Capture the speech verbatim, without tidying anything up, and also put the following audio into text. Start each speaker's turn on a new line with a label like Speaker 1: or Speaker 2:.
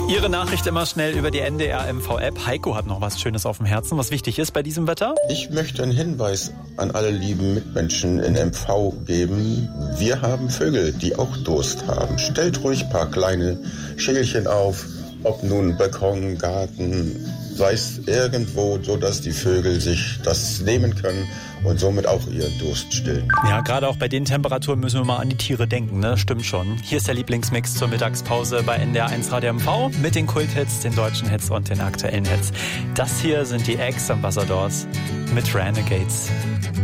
Speaker 1: Ihre Nachricht immer schnell über die N D R M V-App. Heiko hat noch was Schönes auf dem Herzen, was wichtig ist bei diesem Wetter.
Speaker 2: Ich möchte einen Hinweis an alle lieben Mitmenschen in M V geben. Wir haben Vögel, die auch Durst haben. Stellt ruhig ein paar kleine Schälchen auf, ob nun Balkon, Garten, sei es irgendwo, so dass die Vögel sich das nehmen können und somit auch ihren Durst stillen.
Speaker 1: Ja, gerade auch bei den Temperaturen müssen wir mal an die Tiere denken, ne? Stimmt schon. Hier ist der Lieblingsmix zur Mittagspause bei N D R eins Radio M V mit den Kulthits, den deutschen Hits und den aktuellen Hits. Das hier sind die Ex-Ambassadors mit Renegades.